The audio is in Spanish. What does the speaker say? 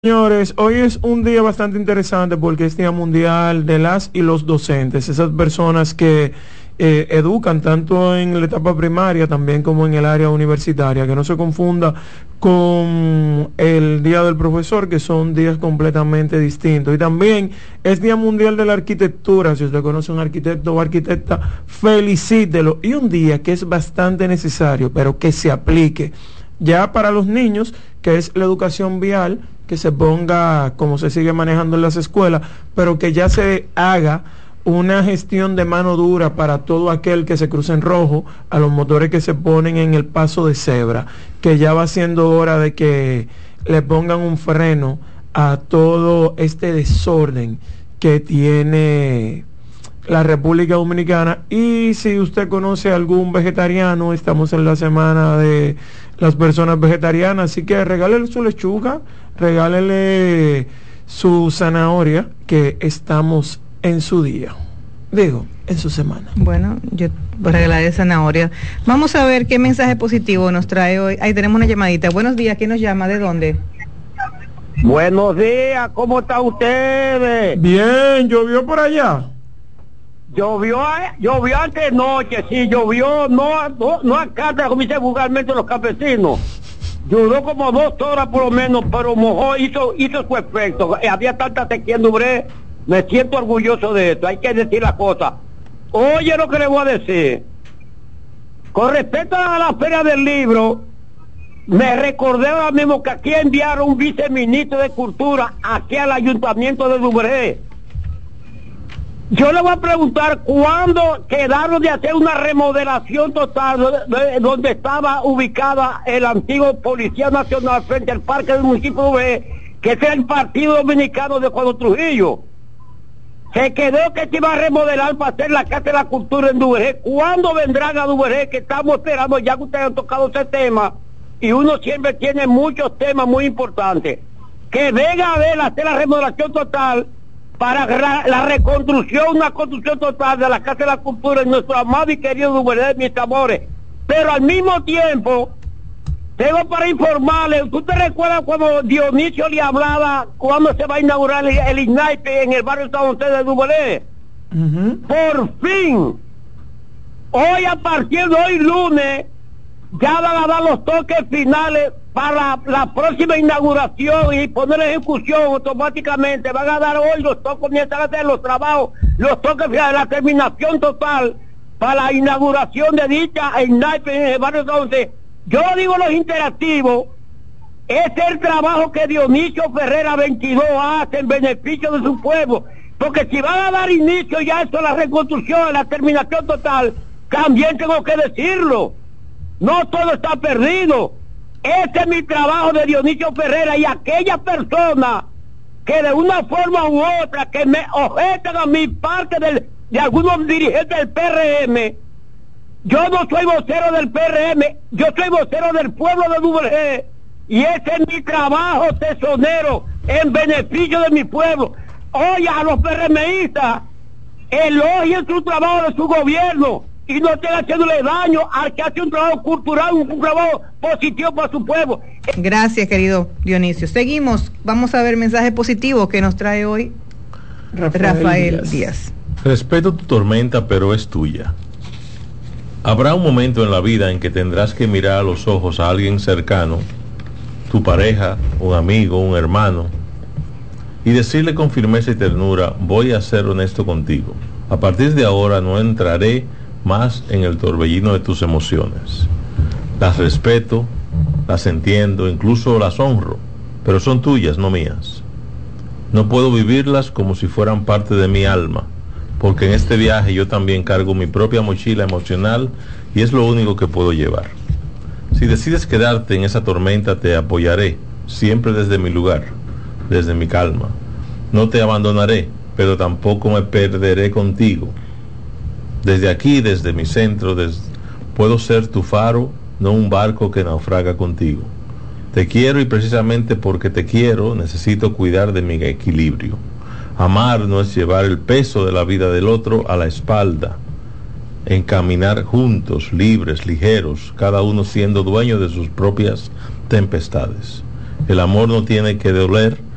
Señores, hoy es un día bastante interesante porque es Día Mundial de las y los docentes, esas personas que educan tanto en la etapa primaria también como en el área universitaria, que no se confunda con el Día del Profesor, que son días completamente distintos. Y también es Día Mundial de la Arquitectura. Si usted conoce a un arquitecto o arquitecta, felicítelo. Y un día que es bastante necesario, pero que se aplique ya para los niños, que es la educación vial, que se ponga como se sigue manejando en las escuelas, pero que ya se haga una gestión de mano dura para todo aquel que se cruce en rojo, a los motores que se ponen en el paso de cebra, que ya va siendo hora de que le pongan un freno a todo este desorden que tiene la República Dominicana. Y si usted conoce a algún vegetariano, estamos en la semana de las personas vegetarianas, así que regálele su lechuga, regálele su zanahoria, que estamos en su día, digo, en su semana. Bueno, yo regalaré zanahoria. Vamos a ver qué mensaje positivo nos trae hoy. Ahí tenemos una llamadita. Buenos días, ¿quién nos llama? ¿De dónde? Buenos días, ¿cómo están ustedes? Bien, ¿llovió por allá? Llovió antes noche, sí, llovió, no acá, como dicen vulgarmente los campesinos. Duró como 2 horas por lo menos, pero mojó, hizo su efecto. Había tanta sequía en Dubré, me siento orgulloso de esto, hay que decir las cosas. Oye lo que le voy a decir. Con respecto a la Feria del Libro, me recordé ahora mismo que aquí enviaron un viceministro de Cultura aquí al Ayuntamiento de Dubré. Yo le voy a preguntar cuándo quedaron de hacer una remodelación total donde estaba ubicada el antiguo Policía Nacional frente al parque del municipio de Dubré, que es el Partido Dominicano de Juan Trujillo. Se quedó que se iba a remodelar para hacer la Casa de la Cultura en Dubré. ¿Cuándo vendrán a Dubré? Que estamos esperando, ya que ustedes han tocado ese tema, y uno siempre tiene muchos temas muy importantes. Que venga a ver, hacer la remodelación total para la reconstrucción, una construcción total de la Casa de la Cultura en nuestro amado y querido Dubré, mis amores. Pero al mismo tiempo, tengo para informarle, ¿tú te recuerdas cuando Dionisio le hablaba cuando se va a inaugurar el INAIPE en el barrio San José de Dubré? Por fin, hoy a partir de hoy lunes, ya van a dar los toques finales para la próxima inauguración y poner en ejecución automáticamente. Van a dar hoy los toques, comienzan a hacer los trabajos, los toques finales, la terminación total para la inauguración de dicha INAIPE en el barrio San José. Yo digo los interactivos, es el trabajo que Dionisio Ferrera 22 hace en beneficio de su pueblo, porque si van a dar inicio ya esto a la reconstrucción, a la terminación total, también tengo que decirlo, no todo está perdido. Ese es mi trabajo de Dionisio Ferrera, y aquellas personas que de una forma u otra que me objetan a mi parte de algunos dirigentes del PRM, yo no soy vocero del PRM, yo soy vocero del pueblo de Dubré, y ese es mi trabajo tesonero en beneficio de mi pueblo. Oye, a los PRMistas, elogien su trabajo de su gobierno y no estén haciéndole daño al que hace un trabajo cultural, un trabajo positivo para su pueblo. Gracias, querido Dionisio. Seguimos, vamos a ver mensaje positivo que nos trae hoy Rafael Díaz. Respeto tu tormenta, pero es tuya. Habrá un momento en la vida en que tendrás que mirar a los ojos a alguien cercano, tu pareja, un amigo, un hermano, y decirle con firmeza y ternura: voy a ser honesto contigo. A partir de ahora no entraré más en el torbellino de tus emociones. Las respeto, las entiendo, incluso las honro, pero son tuyas, no mías. No puedo vivirlas como si fueran parte de mi alma, porque en este viaje yo también cargo mi propia mochila emocional y es lo único que puedo llevar. Si decides quedarte en esa tormenta, te apoyaré, siempre desde mi lugar, desde mi calma. No te abandonaré, pero tampoco me perderé contigo. Desde aquí, desde mi centro, puedo ser tu faro, no un barco que naufraga contigo. Te quiero, y precisamente porque te quiero, necesito cuidar de mi equilibrio. Amar no es llevar el peso de la vida del otro a la espalda, en caminar juntos, libres, ligeros, cada uno siendo dueño de sus propias tempestades. El amor no tiene que doler,